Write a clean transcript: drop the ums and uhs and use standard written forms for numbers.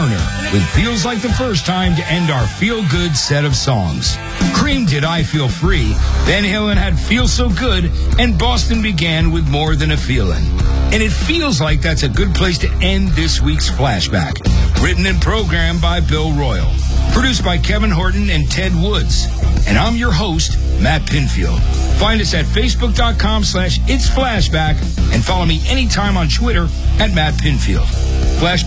Turner with Feels Like the First Time to end our feel-good set of songs. Cream did I Feel Free, Van Halen had Feel So Good, and Boston began with More Than a Feelin'. And it feels like that's a good place to end this week's flashback. Written and programmed by Bill Royal. Produced by Kevin Horton and Ted Woods. And I'm your host, Matt Pinfield. Find us at Facebook.com/It's Flashback and follow me anytime on Twitter at Matt Pinfield. Flashback